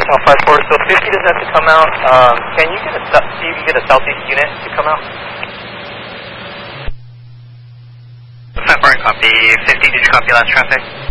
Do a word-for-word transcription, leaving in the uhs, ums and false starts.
Tower five four, so fifty does have to come out. Um, can you get a, see if you get a southeast unit to come out? five four, copy. fifty, did you copy last traffic?